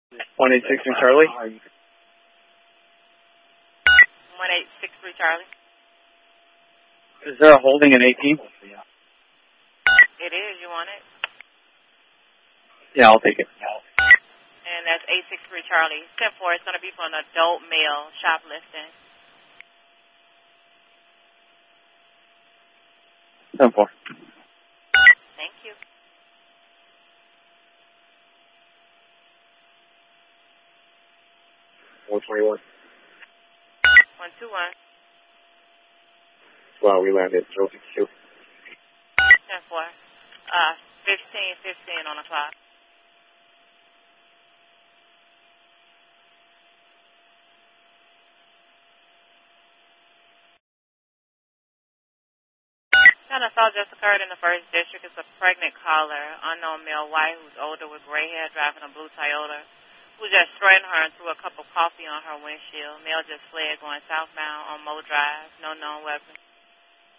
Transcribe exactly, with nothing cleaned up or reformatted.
one eight six three Charlie. one eight six three Charlie. Is there a holding in eighteen? It is. You want it? Yeah, I'll take it. And that's eight six three Charlie. ten four. It's going to be for an adult male shoplifting. ten four. Thank you. one twenty-one. one two one. Wow, we landed. zero six two. ten four. Uh, fifteen fifteen on the clock. An assault just occurred in the first district. It's a pregnant caller, unknown male white who's older with gray hair driving a blue Toyota, who just threatened her and threw a cup of coffee on her windshield. Male just fled going southbound on Mo Drive. No known weapon.